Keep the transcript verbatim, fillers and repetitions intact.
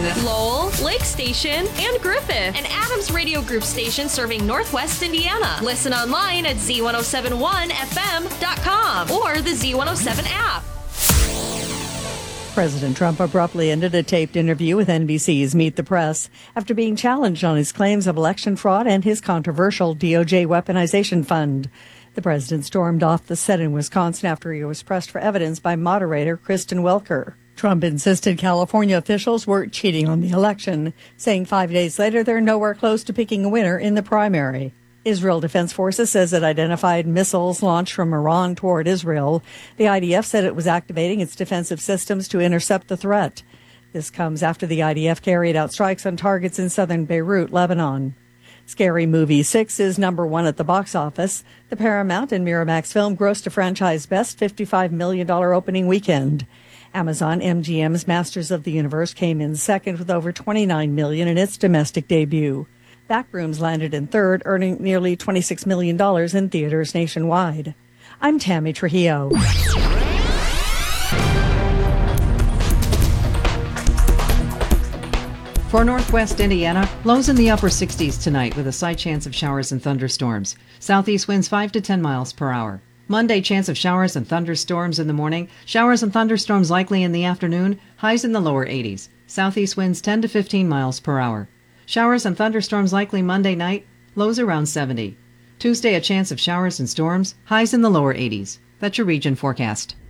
Lowell, Lake Station, and Griffith. An Adams Radio Group station serving Northwest Indiana. Listen online at z ten seventy-one f m dot com or the Z one oh seven app. President Trump abruptly ended a taped interview with N B C's Meet the Press after being challenged on his claims of election fraud and his controversial D O J weaponization fund. The president stormed off the set in Wisconsin after he was pressed for evidence by moderator Kristen Welker. Trump insisted California officials were cheating on the election, saying five days later they're nowhere close to picking a winner in the primary. Israel Defense Forces says it identified missiles launched from Iran toward Israel. The I D F said it was activating its defensive systems to intercept the threat. This comes after the I D F carried out strikes on targets in southern Beirut, Lebanon. Scary Movie six is number one at the box office. The Paramount and Miramax film grossed a franchise best fifty-five million dollars opening weekend. Amazon M G M's Masters of the Universe came in second with over twenty-nine million dollars in its domestic debut. Backrooms landed in third, earning nearly twenty-six million dollars in theaters nationwide. I'm Tammy Trujillo. For Northwest Indiana, lows in the upper sixties tonight with a slight chance of showers and thunderstorms. Southeast winds five to ten miles per hour. Monday, chance of showers and thunderstorms in the morning. Showers and thunderstorms likely in the afternoon. Highs in the lower eighties. Southeast winds ten to fifteen miles per hour. Showers and thunderstorms likely Monday night, lows around seventy. Tuesday, a chance of showers and storms, highs in the lower eighties. That's your region forecast.